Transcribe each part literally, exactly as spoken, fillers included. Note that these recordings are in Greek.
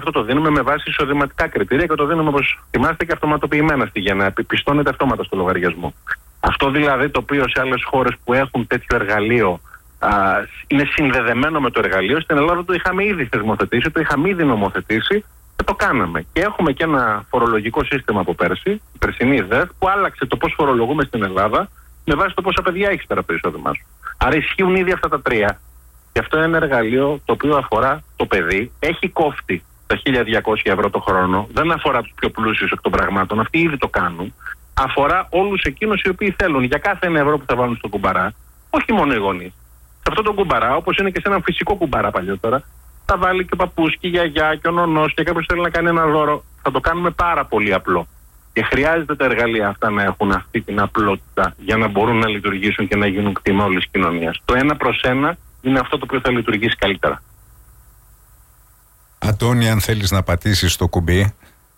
αυτό το δίνουμε με βάση εισοδηματικά κριτήρια και το δίνουμε, όπως θυμάστε, και αυτοματοποιημένα στη Γενναία. Πιστώνεται αυτόματα στο λογαριασμό. Αυτό δηλαδή το οποίο σε άλλες χώρες που έχουν τέτοιο εργαλείο α, είναι συνδεδεμένο με το εργαλείο, στην Ελλάδα το είχαμε ήδη θεσμοθετήσει, το είχαμε ήδη νομοθετήσει και το κάναμε. Και έχουμε και ένα φορολογικό σύστημα από πέρσι, η περσινή ΔΕΘ, που άλλαξε το πώς φορολογούμε στην Ελλάδα με βάση το πόσα παιδιά έχει πέρα από το εισόδημά σου. Άρα ισχύουν ήδη αυτά τα τρία. Και αυτό είναι ένα εργαλείο το οποίο αφορά το παιδί, έχει κόφτη τα χίλια διακόσια ευρώ το χρόνο, δεν αφορά τους πιο πλούσιους εκ των πραγμάτων, αυτοί ήδη το κάνουν. Αφορά όλους εκείνους οι οποίοι θέλουν για κάθε ένα ευρώ που θα βάλουν στο κουμπαρά, όχι μόνο οι γονείς. Σε αυτό το κουμπαρά, όπως είναι και σε έναν φυσικό κουμπαρά παλιότερα, θα βάλει και ο παππούς και η γιαγιά και ο νονός και κάποιος θέλει να κάνει ένα δώρο. Θα το κάνουμε πάρα πολύ απλό. Και χρειάζεται τα εργαλεία αυτά να έχουν αυτή την απλότητα για να μπορούν να λειτουργήσουν και να γίνουν κτήμα όλης της κοινωνίας. Το ένα προς ένα είναι αυτό το οποίο θα λειτουργήσει καλύτερα. Αντώνη, αν θέλεις να πατήσεις το κουμπί.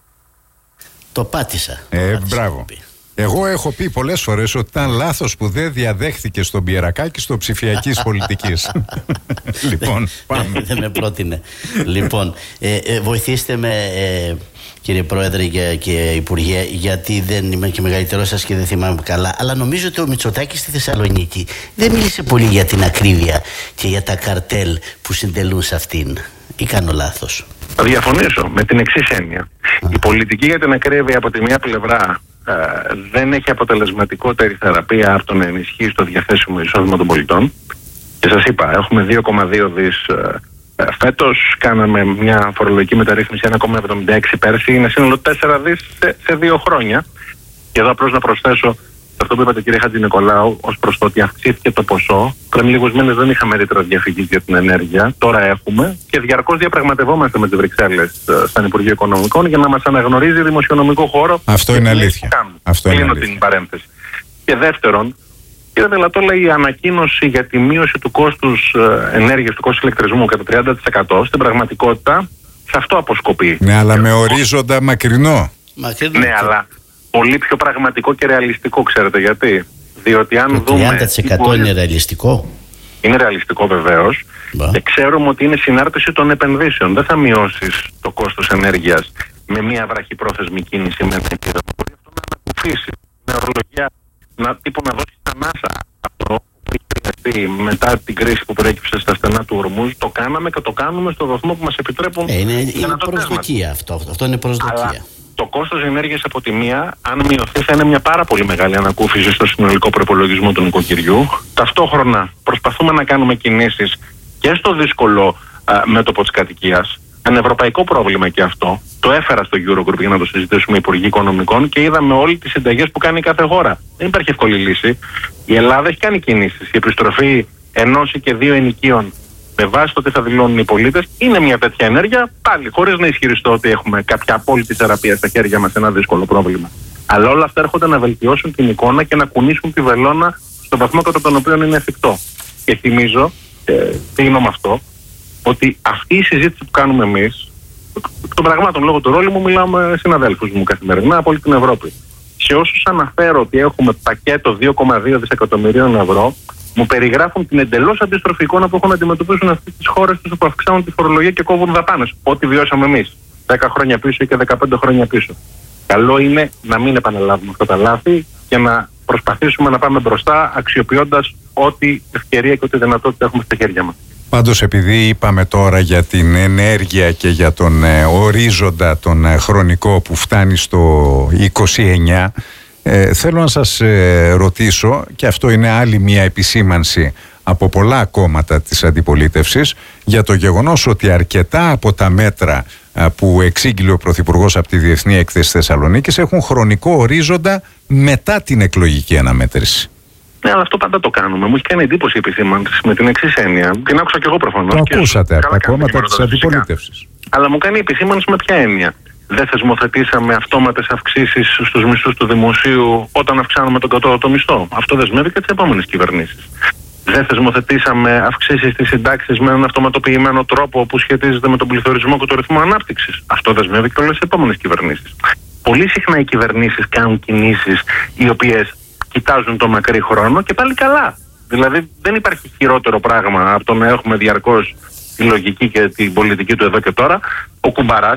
Το πάτησα. Ε, πάτησα μπράβο. Εγώ έχω πει πολλές φορές ότι ήταν λάθος που δεν διαδέχθηκε στον Πιερακάκη στο ψηφιακής πολιτικής. Λοιπόν, πάμε. Δεν με πρότεινε. Λοιπόν, ε, ε, βοηθήστε με, ε, κύριε Πρόεδρε και, και Υπουργέ, γιατί δεν είμαι και μεγαλύτερός σας και δεν θυμάμαι καλά, αλλά νομίζω ότι ο Μητσοτάκης στη Θεσσαλονίκη δεν μίλησε πολύ για την ακρίβεια και για τα καρτέλ που συντελούν σε αυτήν. Ή κάνω λάθος? Θα διαφωνήσω με την εξής έννοια. Η πολιτική για την ακρίβεια από τη μία πλευρά ε, δεν έχει αποτελεσματικότερη θεραπεία από το να ενισχύει το διαθέσιμο εισόδημα των πολιτών. Και σας είπα, έχουμε δύο κόμμα δύο δις ε, φέτος, κάναμε μια φορολογική μεταρρύθμιση ένα κόμμα εβδομήντα έξι πέρσι, είναι σύνολο τέσσερα δις σε, σε δύο χρόνια. Και εδώ απλώς να προσθέσω αυτό που είπατε, κύριε Χατζηνικολάου, ως προς το ότι αυξήθηκε το ποσό. Πριν λίγους μήνες δεν είχαμε ρήτρα διαφυγής για την ενέργεια, τώρα έχουμε και διαρκώς διαπραγματευόμαστε με τις Βρυξέλλες σαν Υπουργείο Οικονομικών για να μας αναγνωρίζει δημοσιονομικό χώρο. Αυτό είναι αλήθεια. Αυτό είναι αλήθεια. Την παρένθεση. Και δεύτερον, κύριε Δελατόλα, η ανακοίνωση για τη μείωση του κόστους ενέργειας, του κόστους ηλεκτρισμού κατά τριάντα τοις εκατό στην πραγματικότητα σε αυτό αποσκοπεί. Ναι, αλλά με ορίζοντα μακρινό. Μακρινό. Ναι, αλλά πολύ πιο πραγματικό και ρεαλιστικό, ξέρετε γιατί? Διότι αν το δούμε. τριάντα τοις εκατό είναι ρεαλιστικό. Είναι ρεαλιστικό βεβαίως. Και ξέρουμε ότι είναι συνάρτηση των επενδύσεων. Δεν θα μειώσεις το κόστος ενέργειας με μια βραχυπρόθεσμη κίνηση με ενέργεια. Μπορεί αυτό να ανακουφίσει με ορολογία, να, τύπου να δώσει τα νάσα αυτό που έχει χρειαστεί μετά την κρίση που προέκυψε στα στενά του Ορμούζ. Το κάναμε και το κάνουμε στο βαθμό που μας επιτρέπουν. Ε, είναι είναι προσδοκία αυτό. Αυτό είναι προσδοκία. Αλλά το κόστος ενέργειας από τη μία, αν μειωθεί, θα είναι μια πάρα πολύ μεγάλη ανακούφιση στο συνολικό προπολογισμό του νοικοκυριού. Ταυτόχρονα προσπαθούμε να κάνουμε κινήσεις και στο δύσκολο α, μέτωπο της κατοικίας. Ένα ευρωπαϊκό πρόβλημα και αυτό. Το έφερα στο Eurogroup για να το συζητήσουμε Υπουργοί Οικονομικών και είδαμε όλες τις συνταγές που κάνει κάθε χώρα. Δεν υπάρχει εύκολη λύση. Η Ελλάδα έχει κάνει κινήσεις. Η επιστροφή ενός ή και δύο ενοικίων με βάση το τι θα δηλώνουν οι πολίτες είναι μια τέτοια ενέργεια, πάλι χωρίς να ισχυριστώ ότι έχουμε κάποια απόλυτη θεραπεία στα χέρια μας σε ένα δύσκολο πρόβλημα. Αλλά όλα αυτά έρχονται να βελτιώσουν την εικόνα και να κουνήσουν τη βελόνα στον βαθμό κατά τον οποίο είναι εφικτό. Και θυμίζω, ε, κλείνω με αυτό, ότι αυτή η συζήτηση που κάνουμε εμείς, των πραγμάτων λόγω του ρόλου μου, μιλάω με συναδέλφους μου καθημερινά από όλη την Ευρώπη. Σε όσους αναφέρω ότι έχουμε πακέτο δύο κόμμα δύο δισεκατομμυρίων ευρώ, μου περιγράφουν την εντελώς αντίστροφη εικόνα που έχουν να αντιμετωπίσουν αυτές τις χώρες τους που αυξάνουν τη φορολογία και κόβουν δαπάνες. Ό,τι βιώσαμε εμείς δέκα χρόνια πίσω και δεκαπέντε χρόνια πίσω. Καλό είναι να μην επαναλάβουμε αυτά τα λάθη και να προσπαθήσουμε να πάμε μπροστά αξιοποιώντας ό,τι ευκαιρία και ό,τι δυνατότητα έχουμε στα χέρια μας. Πάντως, επειδή είπαμε τώρα για την ενέργεια και για τον ε, ορίζοντα τον ε, χρονικό που φτάνει στο είκοσι εννιά, ε, θέλω να σας ε, ρωτήσω, και αυτό είναι άλλη μια επισήμανση από πολλά κόμματα της αντιπολίτευσης, για το γεγονός ότι αρκετά από τα μέτρα α, που εξήγηλε ο Πρωθυπουργός από τη Διεθνή Έκθεση Θεσσαλονίκης έχουν χρονικό ορίζοντα μετά την εκλογική αναμέτρηση. Ναι, αλλά αυτό πάντα το κάνουμε. Μου έχει κάνει εντύπωση η επισήμανση με την εξής έννοια. Την άκουσα και εγώ προφανώς. Το ακούσατε από τα κόμματα της αντιπολίτευσης. Αλλά μου κάνει η επισήμανση με ποια έννοια? Δεν θεσμοθετήσαμε αυτόματες αυξήσεις στους μισθούς του δημοσίου όταν αυξάνουμε τον κατώτατο μισθό? Αυτό δεσμεύει και τις επόμενες κυβερνήσεις. Δεν θεσμοθετήσαμε αυξήσεις στις συντάξεις με έναν αυτοματοποιημένο τρόπο που σχετίζεται με τον πληθωρισμό και το ρυθμό ανάπτυξης? Αυτό δεσμεύει και όλες τις επόμενες κυβερνήσεις. Πολύ συχνά οι κυβερνήσεις κάνουν κινήσεις οι οποίες κοιτάζουν το μακρύ χρόνο και πάλι καλά. Δηλαδή δεν υπάρχει χειρότερο πράγμα από το να έχουμε διαρκώς τη λογική και την πολιτική του εδώ και τώρα. Ο κουμπαράς